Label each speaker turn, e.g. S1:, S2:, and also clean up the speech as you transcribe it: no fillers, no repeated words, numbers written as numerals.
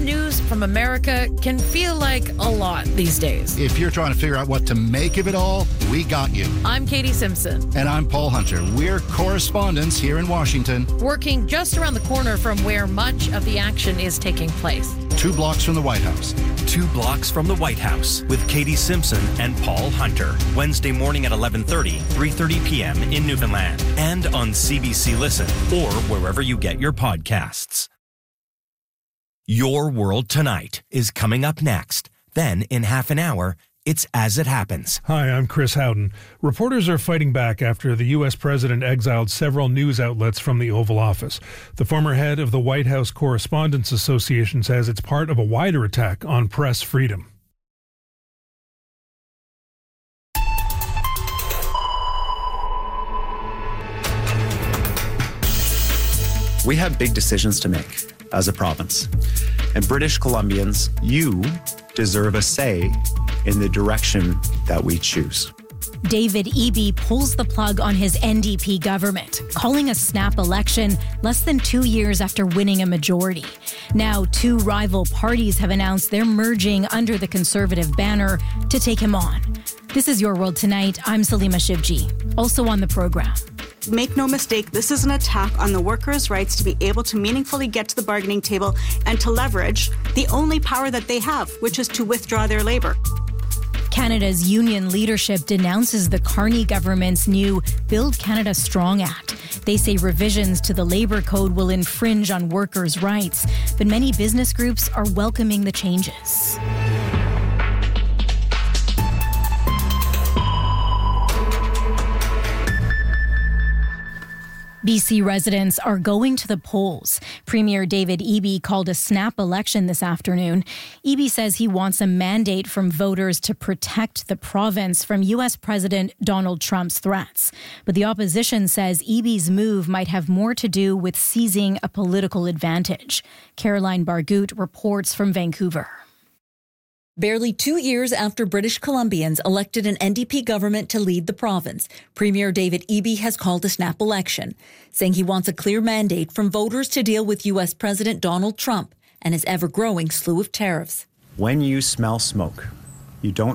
S1: news from America can feel like a lot these days.
S2: If you're trying to figure out what to make of it all, we got you.
S1: I'm Katie Simpson.
S2: And I'm Paul Hunter. We're correspondents here in Washington.
S1: Working just around the corner from where much of the action is taking place.
S2: 2 blocks from the White House.
S3: 2 blocks from the White House with Katie Simpson and Paul Hunter. Wednesday morning at 11:30, 3:30 p.m. in Newfoundland. And on CBC Listen or wherever you get your podcasts. Your World Tonight is coming up next. Then, in half an hour, it's As It Happens.
S4: Hi, I'm Chris Howden. Reporters are fighting back after the U.S. president exiled several news outlets from the Oval Office. The former head of the White House Correspondents Association says it's part of a wider attack on press freedom.
S5: We have big decisions to make as a province. And British Columbians, you deserve a say in the direction that we choose.
S6: David Eby pulls the plug on his NDP government, calling a snap election less than 2 years after winning a majority. Now, 2 rival parties have announced they're merging under the Conservative banner to take him on. This is Your World Tonight. I'm Salima Shivji. Also on the program.
S7: Make no mistake, this is an attack on the workers' rights to be able to meaningfully get to the bargaining table and to leverage the only power that they have, which is to withdraw their labour.
S6: Canada's union leadership denounces the Carney government's new Build Canada Strong Act. They say revisions to the Labour Code will infringe on workers' rights, but many business groups are welcoming the changes. BC residents are going to the polls. Premier David Eby called a snap election this afternoon. Eby says he wants a mandate from voters to protect the province from U.S. President Donald Trump's threats. But the opposition says Eby's move might have more to do with seizing a political advantage. Caroline Bargout reports from Vancouver.
S8: Barely 2 years after British Columbians elected an NDP government to lead the province, Premier David Eby has called a snap election, saying he wants a clear mandate from voters to deal with U.S. President Donald Trump and his ever-growing slew of tariffs.
S5: When you smell smoke, you don't